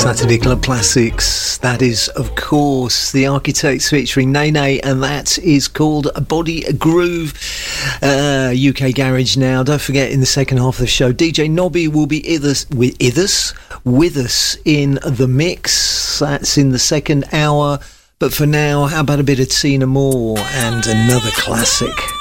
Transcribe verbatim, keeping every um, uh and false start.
Saturday Club Classics. That is, of course, The Architects featuring Nene, and that is called Body Groove. Uh, U K Garage now. Don't forget, in the second half of the show, D J Nobby will be with us, with us, with us in the mix. That's in the second hour. But for now, how about a bit of Tina Moore and another classic?